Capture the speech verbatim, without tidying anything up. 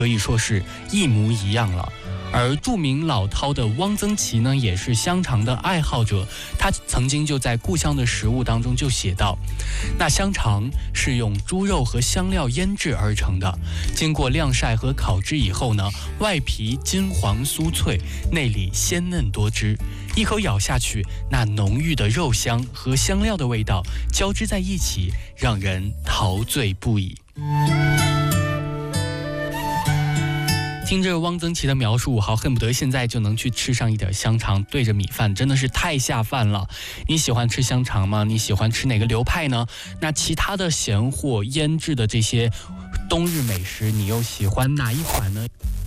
可以说是一模一样了。而著名老饕的汪曾祺呢，也是香肠的爱好者。他曾经就在《故乡的食物》当中就写道：那香肠是用猪肉和香料腌制而成的，经过晾晒和烤制以后呢，外皮金黄酥脆，内里鲜嫩多汁。一口咬下去，那浓郁的肉香和香料的味道交织在一起，让人陶醉不已。听着汪曾祺的描述，我好恨不得现在就能去吃上一点香肠，对着米饭，真的是太下饭了。你喜欢吃香肠吗？你喜欢吃哪个流派呢？那其他的咸货腌制的这些冬日美食，你又喜欢哪一款呢？